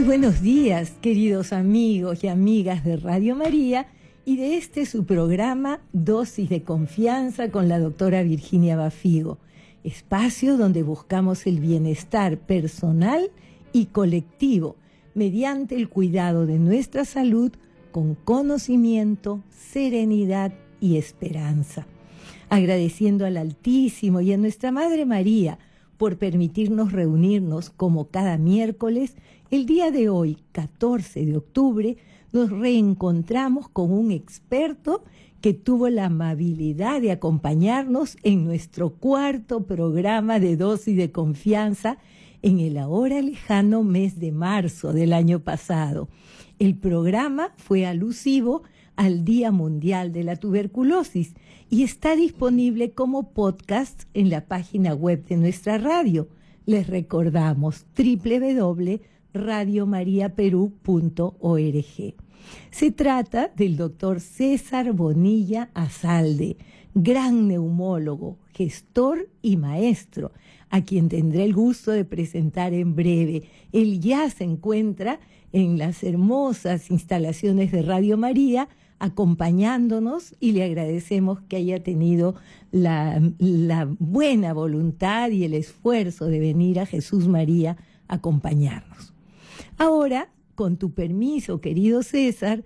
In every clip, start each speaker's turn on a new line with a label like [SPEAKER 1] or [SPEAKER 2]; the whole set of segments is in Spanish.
[SPEAKER 1] Muy buenos días, queridos amigos y amigas de Radio María y de este su programa Dosis de Confianza con la doctora Virginia Bafigo, espacio donde buscamos el bienestar personal y colectivo mediante el cuidado de nuestra salud con conocimiento, serenidad y esperanza. Agradeciendo al Altísimo y a nuestra Madre María por permitirnos reunirnos como cada miércoles, el día de hoy, 14 de octubre, nos reencontramos con un experto que tuvo la amabilidad de acompañarnos en nuestro cuarto programa de Dosis de Confianza en el ahora lejano mes de marzo del año pasado. El programa fue alusivo al Día Mundial de la Tuberculosis y está disponible como podcast en la página web de nuestra radio. Les recordamos www.radiomariaperú.org. Se trata del doctor César Bonilla Azalde, gran neumólogo, gestor y maestro, a quien tendré el gusto de presentar en breve. Él ya se encuentra en las hermosas instalaciones de Radio María, acompañándonos, y le agradecemos que haya tenido la buena voluntad y el esfuerzo de venir a Jesús María a acompañarnos. Ahora, con tu permiso, querido César,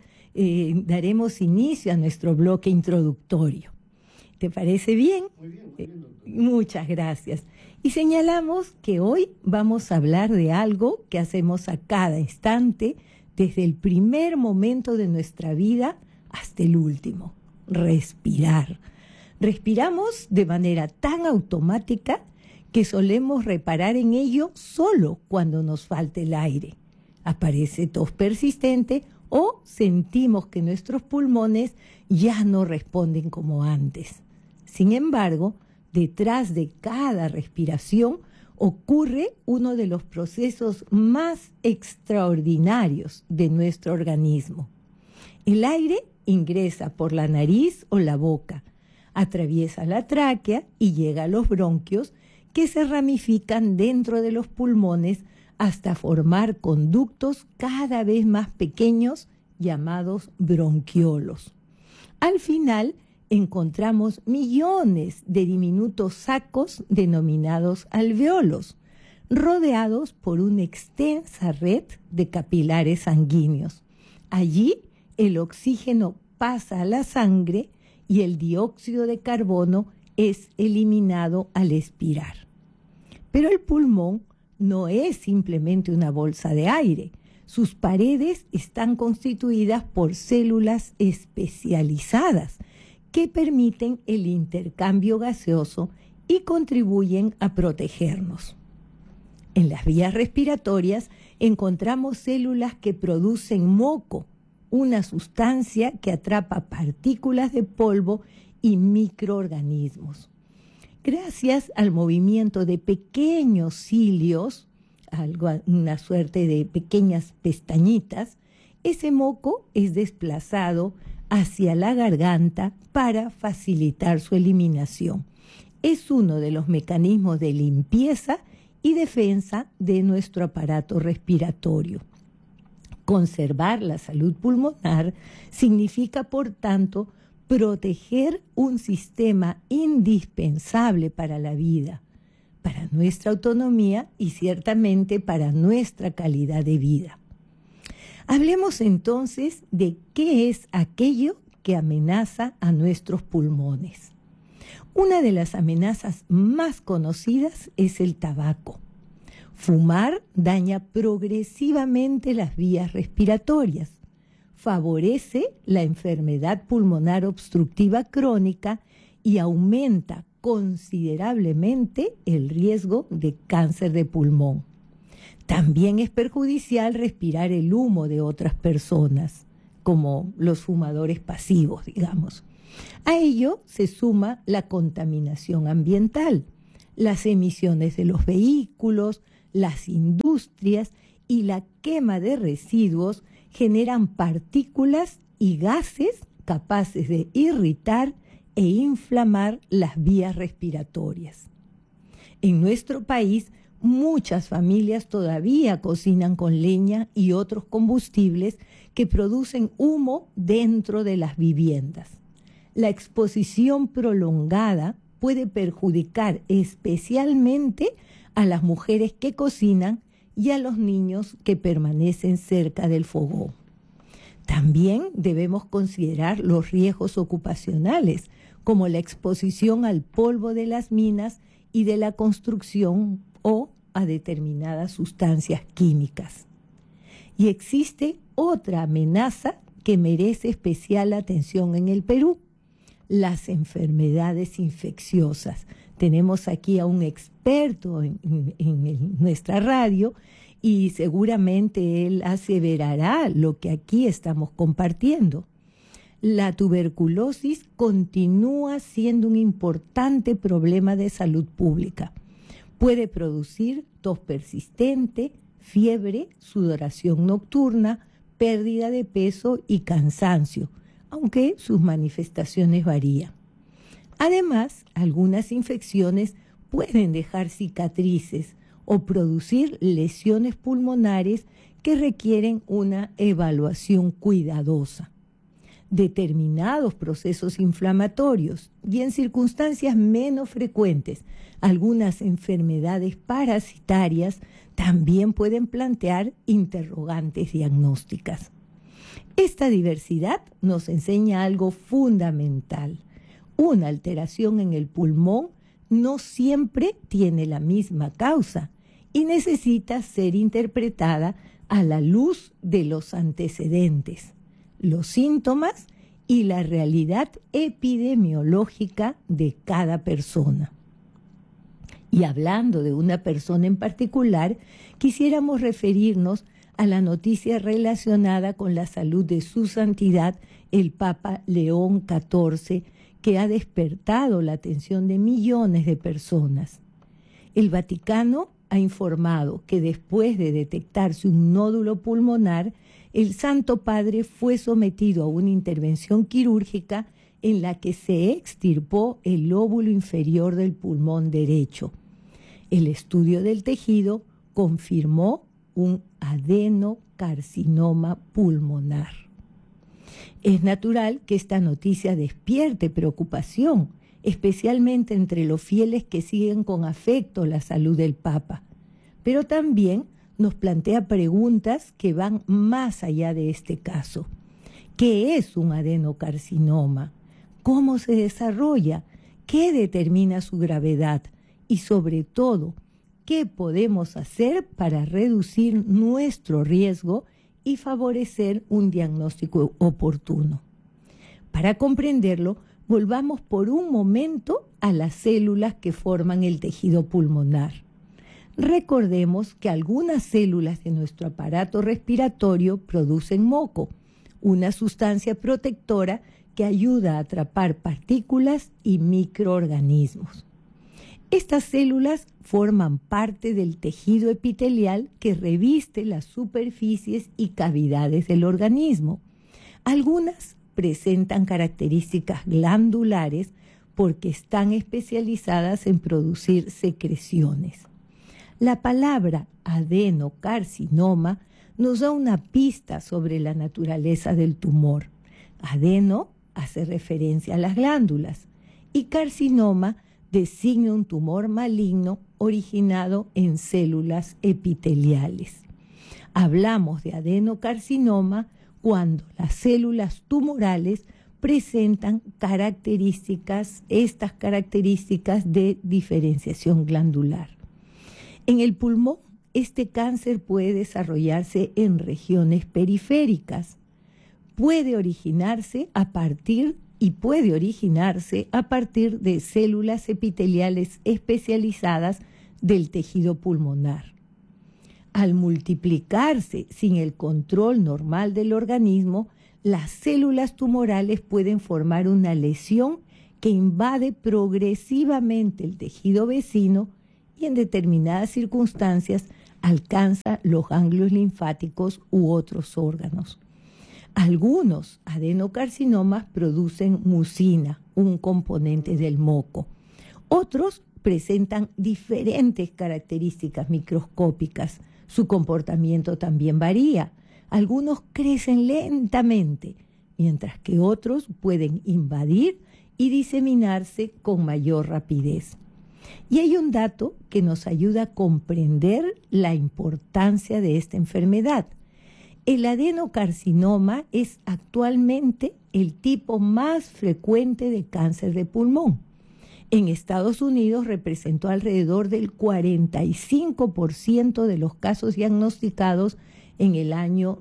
[SPEAKER 1] daremos inicio a nuestro bloque introductorio. ¿Te parece bien?
[SPEAKER 2] Muy bien, doctor.
[SPEAKER 1] Muchas gracias. Y señalamos que hoy vamos a hablar de algo que hacemos a cada instante, desde el primer momento de nuestra vida hasta el último: respirar. Respiramos de manera tan automática que solemos reparar en ello solo cuando nos falta el aire. Aparece tos persistente o sentimos que nuestros pulmones ya no responden como antes. Sin embargo, detrás de cada respiración ocurre uno de los procesos más extraordinarios de nuestro organismo. El aire ingresa por la nariz o la boca, atraviesa la tráquea y llega a los bronquios, que se ramifican dentro de los pulmones hasta formar conductos cada vez más pequeños llamados bronquiolos. Al final encontramos millones de diminutos sacos denominados alveolos, rodeados por una extensa red de capilares sanguíneos. Allí el oxígeno pasa a la sangre y el dióxido de carbono es eliminado al expirar. Pero el pulmón no es simplemente una bolsa de aire. Sus paredes están constituidas por células especializadas que permiten el intercambio gaseoso y contribuyen a protegernos. En las vías respiratorias encontramos células que producen moco, una sustancia que atrapa partículas de polvo y microorganismos. Gracias al movimiento de pequeños cilios, una suerte de pequeñas pestañitas, ese moco es desplazado hacia la garganta para facilitar su eliminación. Es uno de los mecanismos de limpieza y defensa de nuestro aparato respiratorio. Conservar la salud pulmonar significa, por tanto, proteger un sistema indispensable para la vida, para nuestra autonomía y ciertamente para nuestra calidad de vida. Hablemos entonces de qué es aquello que amenaza a nuestros pulmones. Una de las amenazas más conocidas es el tabaco. Fumar daña progresivamente las vías respiratorias, favorece la enfermedad pulmonar obstructiva crónica y aumenta considerablemente el riesgo de cáncer de pulmón. También es perjudicial respirar el humo de otras personas, como los fumadores pasivos, digamos. A ello se suma la contaminación ambiental, las emisiones de los vehículos, las industrias y la quema de residuos generan partículas y gases capaces de irritar e inflamar las vías respiratorias. En nuestro país Muchas familias todavía cocinan con leña y otros combustibles que producen humo dentro de las viviendas. La exposición prolongada puede perjudicar especialmente a las mujeres que cocinan y a los niños que permanecen cerca del fogón. También debemos considerar los riesgos ocupacionales, como la exposición al polvo de las minas y de la construcción o a determinadas sustancias químicas. Y existe otra amenaza que merece especial atención en el Perú: las enfermedades infecciosas. Tenemos aquí a un experto en nuestra radio y seguramente él aseverará lo que aquí estamos compartiendo. La tuberculosis continúa siendo un importante problema de salud pública. Puede producir tos persistente, fiebre, sudoración nocturna, pérdida de peso y cansancio, aunque sus manifestaciones varían. Además, algunas infecciones pueden dejar cicatrices o producir lesiones pulmonares que requieren una evaluación cuidadosa. Determinados procesos inflamatorios y, en circunstancias menos frecuentes, algunas enfermedades parasitarias también pueden plantear interrogantes diagnósticas. Esta diversidad nos enseña algo fundamental. Una alteración en el pulmón no siempre tiene la misma causa y necesita ser interpretada a la luz de los antecedentes, los síntomas y la realidad epidemiológica de cada persona. Y hablando de una persona en particular, quisiéramos referirnos a la noticia relacionada con la salud de su santidad, el Papa León XIV, que ha despertado la atención de millones de personas. El Vaticano ha informado que después de detectarse un nódulo pulmonar, el Santo Padre fue sometido a una intervención quirúrgica en la que se extirpó el lóbulo inferior del pulmón derecho. El estudio del tejido confirmó un adenocarcinoma pulmonar. Es natural que esta noticia despierte preocupación, especialmente entre los fieles que siguen con afecto la salud del Papa, pero también nos plantea preguntas que van más allá de este caso. ¿Qué es un adenocarcinoma? ¿Cómo se desarrolla? ¿Qué determina su gravedad? Y sobre todo, ¿qué podemos hacer para reducir nuestro riesgo y favorecer un diagnóstico oportuno? Para comprenderlo, volvamos por un momento a las células que forman el tejido pulmonar. Recordemos que algunas células de nuestro aparato respiratorio producen moco, una sustancia protectora que ayuda a atrapar partículas y microorganismos. Estas células forman parte del tejido epitelial que reviste las superficies y cavidades del organismo. Algunas presentan características glandulares porque están especializadas en producir secreciones. La palabra adenocarcinoma nos da una pista sobre la naturaleza del tumor. Adeno hace referencia a las glándulas y carcinoma designa un tumor maligno originado en células epiteliales. Hablamos de adenocarcinoma cuando las células tumorales presentan estas características de diferenciación glandular. En el pulmón, este cáncer puede desarrollarse en regiones periféricas. Puede originarse a partir de células epiteliales especializadas del tejido pulmonar. Al multiplicarse sin el control normal del organismo, las células tumorales pueden formar una lesión que invade progresivamente el tejido vecino y en determinadas circunstancias alcanza los ganglios linfáticos u otros órganos. Algunos adenocarcinomas producen mucina, un componente del moco. Otros presentan diferentes características microscópicas. Su comportamiento también varía. Algunos crecen lentamente, mientras que otros pueden invadir y diseminarse con mayor rapidez. Y hay un dato que nos ayuda a comprender la importancia de esta enfermedad. El adenocarcinoma es actualmente el tipo más frecuente de cáncer de pulmón. En Estados Unidos representó alrededor del 45% de los casos diagnosticados en el año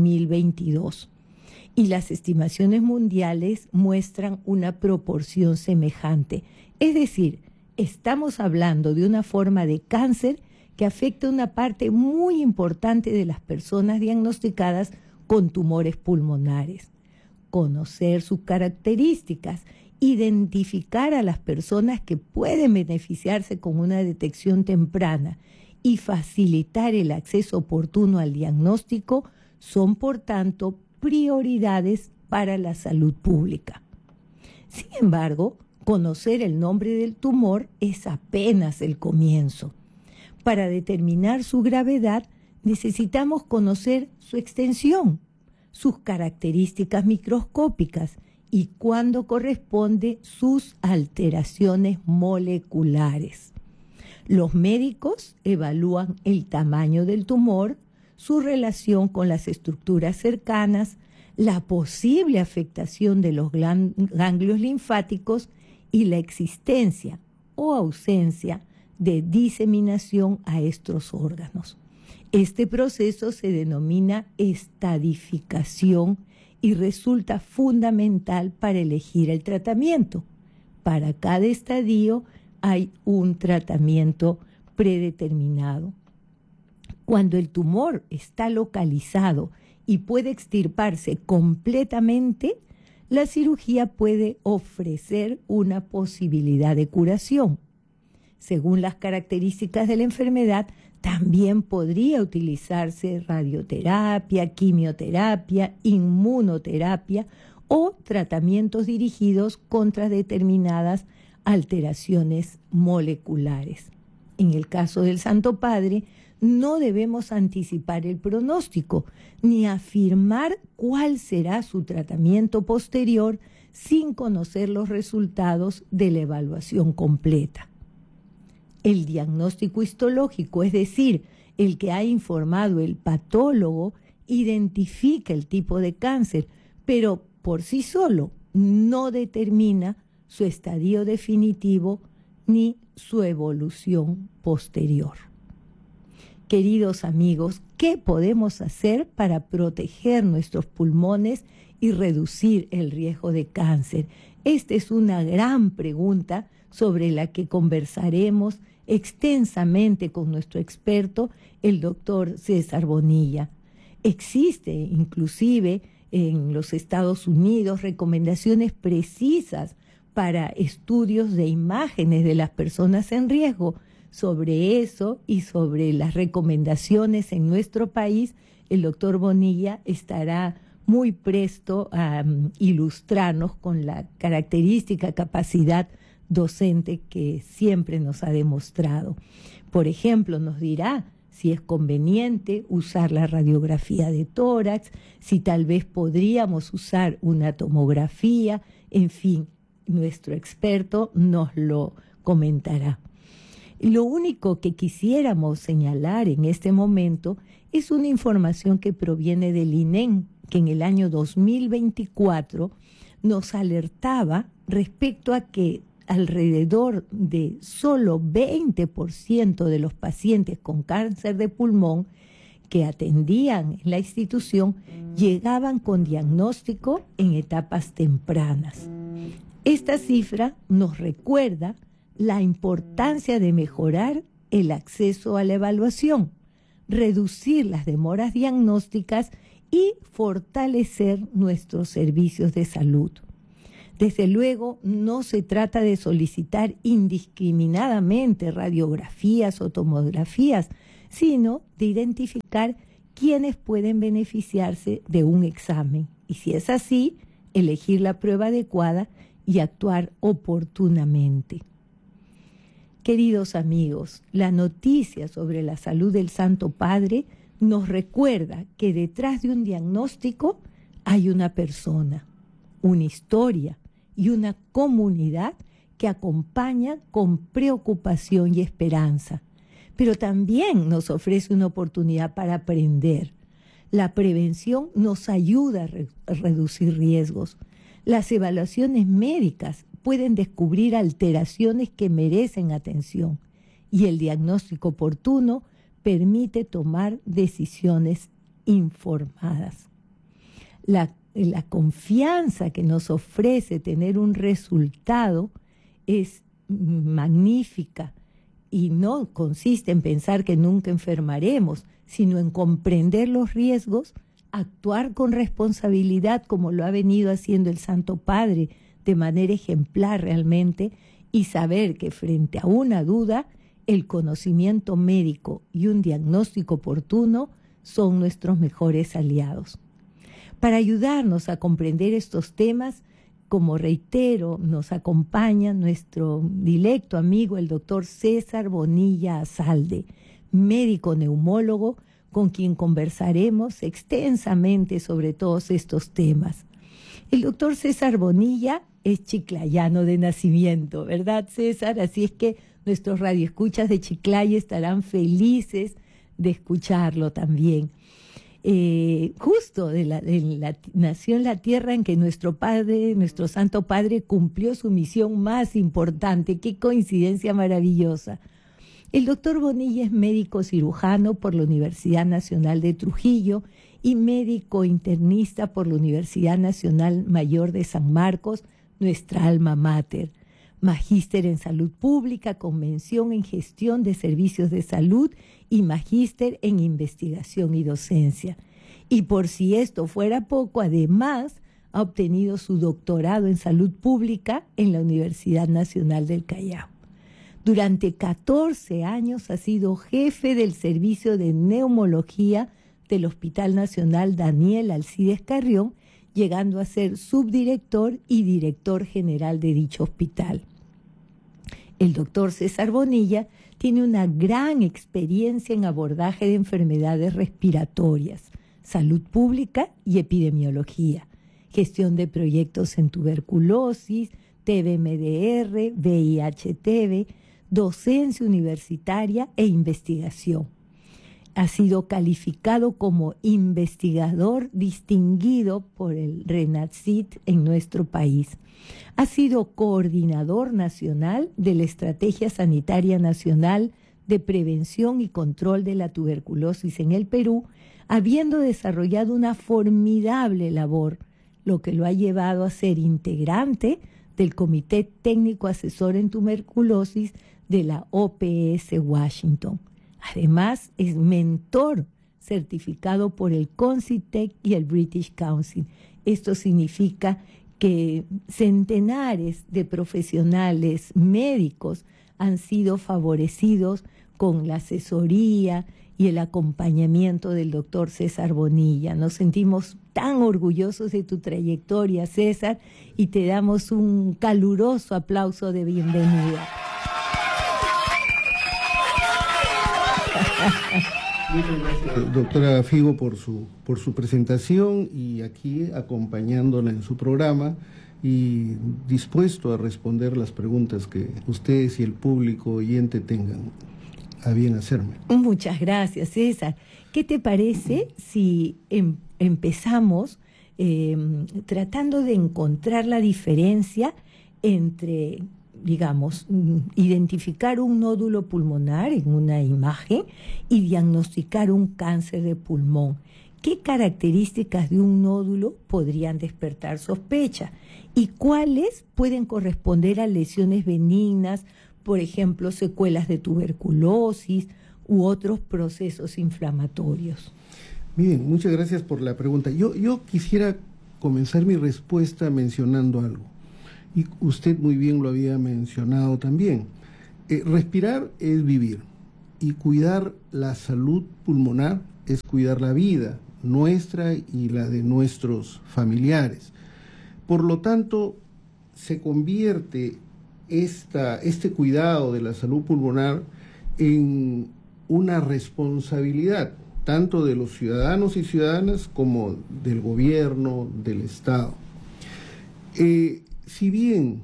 [SPEAKER 1] 2022. Y las estimaciones mundiales muestran una proporción semejante. Es decir, estamos hablando de una forma de cáncer que afecta a una parte muy importante de las personas diagnosticadas con tumores pulmonares. Conocer sus características, identificar a las personas que pueden beneficiarse con una detección temprana y facilitar el acceso oportuno al diagnóstico son, por tanto, prioridades para la salud pública. Sin embargo, conocer el nombre del tumor es apenas el comienzo. Para determinar su gravedad, necesitamos conocer su extensión, sus características microscópicas y cuándo corresponde sus alteraciones moleculares. Los médicos evalúan el tamaño del tumor, su relación con las estructuras cercanas, la posible afectación de los ganglios linfáticos y la existencia o ausencia de diseminación a estos órganos. Este proceso se denomina estadificación y resulta fundamental para elegir el tratamiento. Para cada estadio hay un tratamiento predeterminado. Cuando el tumor está localizado y puede extirparse completamente, la cirugía puede ofrecer una posibilidad de curación. Según las características de la enfermedad, también podría utilizarse radioterapia, quimioterapia, inmunoterapia o tratamientos dirigidos contra determinadas alteraciones moleculares. En el caso del Santo Padre, no debemos anticipar el pronóstico ni afirmar cuál será su tratamiento posterior sin conocer los resultados de la evaluación completa. El diagnóstico histológico, es decir, el que ha informado el patólogo, identifica el tipo de cáncer, pero por sí solo no determina su estadio definitivo ni su evolución posterior. Queridos amigos, ¿qué podemos hacer para proteger nuestros pulmones y reducir el riesgo de cáncer? Esta es una gran pregunta sobre la que conversaremos extensamente con nuestro experto, el doctor César Bonilla. Existe inclusive en los Estados Unidos recomendaciones precisas para estudios de imágenes de las personas en riesgo. Sobre eso y sobre las recomendaciones en nuestro país, el doctor Bonilla estará muy presto a ilustrarnos con la característica capacidad docente que siempre nos ha demostrado. Por ejemplo, nos dirá si es conveniente usar la radiografía de tórax, si tal vez podríamos usar una tomografía, en fin, nuestro experto nos lo comentará. Lo único que quisiéramos señalar en este momento es una información que proviene del INEM, que en el año 2024 nos alertaba respecto a que alrededor de solo 20% de los pacientes con cáncer de pulmón que atendían en la institución llegaban con diagnóstico en etapas tempranas. Esta cifra nos recuerda la importancia de mejorar el acceso a la evaluación, reducir las demoras diagnósticas y fortalecer nuestros servicios de salud. Desde luego, no se trata de solicitar indiscriminadamente radiografías o tomografías, sino de identificar quiénes pueden beneficiarse de un examen y, si es así, elegir la prueba adecuada y actuar oportunamente. Queridos amigos, la noticia sobre la salud del Santo Padre nos recuerda que detrás de un diagnóstico hay una persona, una historia y una comunidad que acompaña con preocupación y esperanza. Pero también nos ofrece una oportunidad para aprender. La prevención nos ayuda a reducir riesgos. Las evaluaciones médicas pueden descubrir alteraciones que merecen atención y el diagnóstico oportuno permite tomar decisiones informadas. La confianza que nos ofrece tener un resultado es magnífica y no consiste en pensar que nunca enfermaremos, sino en comprender los riesgos, actuar con responsabilidad como lo ha venido haciendo el Santo Padre de manera ejemplar realmente, y saber que frente a una duda, el conocimiento médico y un diagnóstico oportuno son nuestros mejores aliados. Para ayudarnos a comprender estos temas, como reitero, nos acompaña nuestro directo amigo, el doctor César Bonilla Azalde, médico neumólogo, con quien conversaremos extensamente sobre todos estos temas. El doctor César Bonilla es chiclayano de nacimiento, ¿verdad, César? Así es que nuestros radioescuchas de Chiclayo estarán felices de escucharlo también. Justo nació en la tierra en que nuestro Padre, nuestro Santo Padre, cumplió su misión más importante. ¡Qué coincidencia maravillosa! El doctor Bonilla es médico cirujano por la Universidad Nacional de Trujillo y médico internista por la Universidad Nacional Mayor de San Marcos, nuestra alma mater. Magíster en Salud Pública con mención en Gestión de Servicios de Salud y magíster en Investigación y Docencia. Y por si esto fuera poco, además ha obtenido su doctorado en Salud Pública en la Universidad Nacional del Callao. Durante 14 años ha sido jefe del Servicio de Neumología del Hospital Nacional Daniel Alcides Carrión, llegando a ser subdirector y director general de dicho hospital. El doctor César Bonilla tiene una gran experiencia en abordaje de enfermedades respiratorias, salud pública y epidemiología, gestión de proyectos en tuberculosis, TB-MDR, VIH-TB, docencia universitaria e investigación. Ha sido calificado como investigador distinguido por el RENACIT en nuestro país. Ha sido coordinador nacional de la Estrategia Sanitaria Nacional de Prevención y Control de la Tuberculosis en el Perú, habiendo desarrollado una formidable labor, lo que lo ha llevado a ser integrante del Comité Técnico Asesor en Tuberculosis de la OPS Washington. Además, es mentor certificado por el CONCITEC y el British Council. Esto significa que centenares de profesionales médicos han sido favorecidos con la asesoría y el acompañamiento del doctor César Bonilla. Nos sentimos tan orgullosos de tu trayectoria, César, y te damos un caluroso aplauso de bienvenida.
[SPEAKER 2] Muchas gracias, doctora Figo, por su presentación y aquí acompañándola en su programa y dispuesto a responder las preguntas que ustedes y el público oyente tengan a bien hacerme.
[SPEAKER 1] Muchas gracias, César. ¿Qué te parece si empezamos tratando de encontrar la diferencia entre, digamos, identificar un nódulo pulmonar en una imagen y diagnosticar un cáncer de pulmón? ¿Qué características de un nódulo podrían despertar sospecha? ¿Y cuáles pueden corresponder a lesiones benignas, por ejemplo, secuelas de tuberculosis u otros procesos inflamatorios?
[SPEAKER 2] Bien, muchas gracias por la pregunta. Yo quisiera comenzar mi respuesta mencionando algo. Y usted muy bien lo había mencionado también. Respirar es vivir y cuidar la salud pulmonar es cuidar la vida nuestra y la de nuestros familiares. Por lo tanto, se convierte este cuidado de la salud pulmonar en una responsabilidad tanto de los ciudadanos y ciudadanas como del gobierno, del Estado. Si bien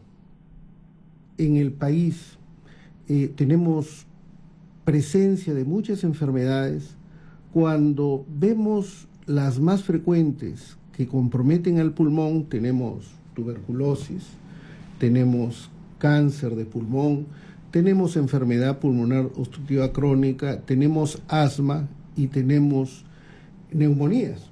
[SPEAKER 2] en el país tenemos presencia de muchas enfermedades, cuando vemos las más frecuentes que comprometen al pulmón, tenemos tuberculosis, tenemos cáncer de pulmón, tenemos enfermedad pulmonar obstructiva crónica, tenemos asma y tenemos neumonías.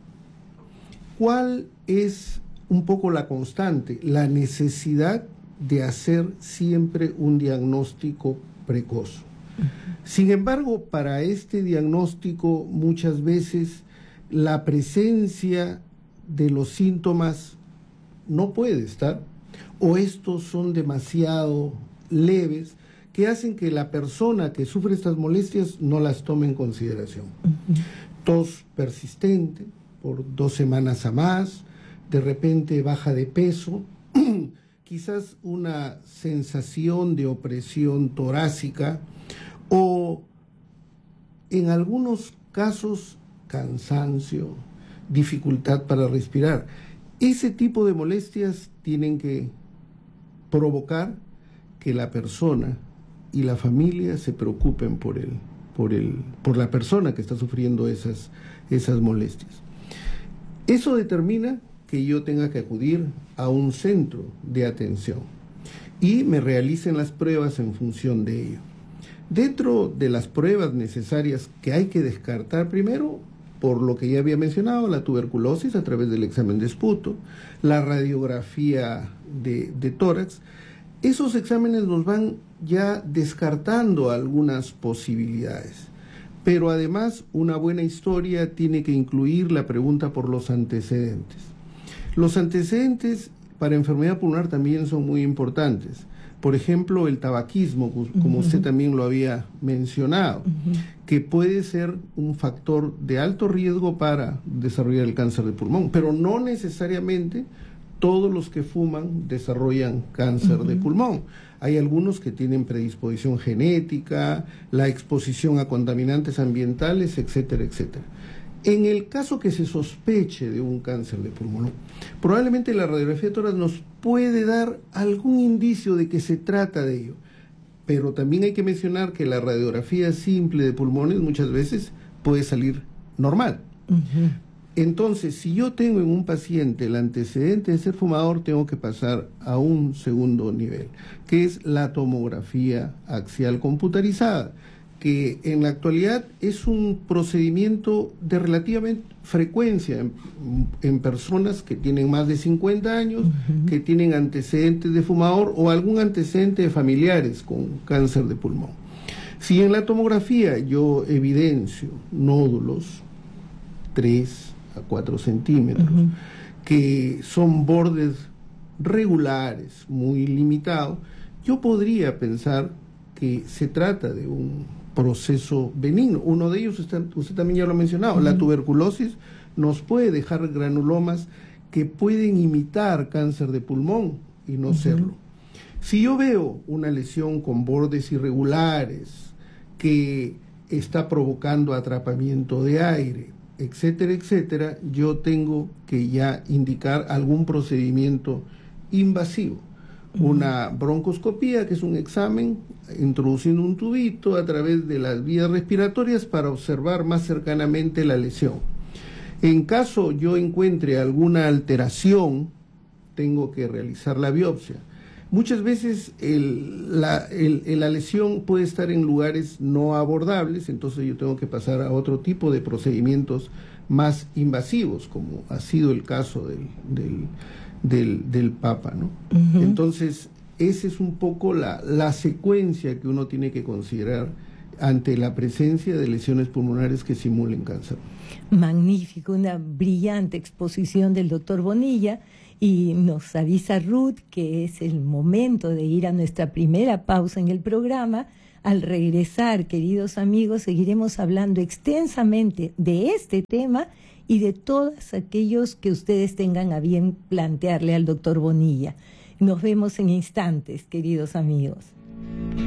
[SPEAKER 2] ¿Cuál es un poco la constante? La necesidad de hacer siempre un diagnóstico precoz. Sin embargo, para este diagnóstico muchas veces la presencia de los síntomas no puede estar, o estos son demasiado leves, que hacen que la persona que sufre estas molestias no las tome en consideración. Tos persistente por 2 semanas a más, de repente baja de peso, quizás una sensación de opresión torácica o en algunos casos cansancio, dificultad para respirar. Ese tipo de molestias tienen que provocar que la persona y la familia se preocupen por la persona que está sufriendo esas molestias. Eso determina que yo tenga que acudir a un centro de atención y me realicen las pruebas en función de ello. Dentro de las pruebas necesarias que hay que descartar primero, por lo que ya había mencionado, la tuberculosis a través del examen de esputo, la radiografía de tórax, esos exámenes nos van ya descartando algunas posibilidades. Pero además, una buena historia tiene que incluir la pregunta por los antecedentes. Los antecedentes para enfermedad pulmonar también son muy importantes. Por ejemplo, el tabaquismo, como usted también lo había mencionado, que puede ser un factor de alto riesgo para desarrollar el cáncer de pulmón, pero no necesariamente todos los que fuman desarrollan cáncer de pulmón. Hay algunos que tienen predisposición genética, la exposición a contaminantes ambientales, etcétera, etcétera. En el caso que se sospeche de un cáncer de pulmón, probablemente la radiografía de tórax nos puede dar algún indicio de que se trata de ello, pero también hay que mencionar que la radiografía simple de pulmones muchas veces puede salir normal. Entonces, si yo tengo en un paciente el antecedente de ser fumador, tengo que pasar a un segundo nivel, que es la tomografía axial computarizada, que en la actualidad es un procedimiento de relativamente frecuencia en personas que tienen más de 50 años, que tienen antecedentes de fumador o algún antecedente de familiares con cáncer de pulmón. Si en la tomografía yo evidencio nódulos 3 a 4 centímetros, que son bordes regulares, muy limitados, yo podría pensar que se trata de un proceso benigno. Uno de ellos, usted también ya lo ha mencionado, la tuberculosis nos puede dejar granulomas que pueden imitar cáncer de pulmón y no serlo. Si yo veo una lesión con bordes irregulares que está provocando atrapamiento de aire, etcétera, etcétera, yo tengo que ya indicar algún procedimiento invasivo. Una broncoscopía, que es un examen introduciendo un tubito a través de las vías respiratorias para observar más cercanamente la lesión. En caso yo encuentre alguna alteración, tengo que realizar la biopsia. Muchas veces la lesión puede estar en lugares no abordables, entonces yo tengo que pasar a otro tipo de procedimientos más invasivos, como ha sido el caso del Papa, ¿no? Entonces, esa es un poco la secuencia que uno tiene que considerar ante la presencia de lesiones pulmonares que simulen cáncer.
[SPEAKER 1] Magnífico, una brillante exposición del doctor Bonilla, y nos avisa Ruth que es el momento de ir a nuestra primera pausa en el programa. Al regresar, queridos amigos, seguiremos hablando extensamente de este tema y de todos aquellos que ustedes tengan a bien plantearle al doctor Bonilla. Nos vemos en instantes, queridos amigos.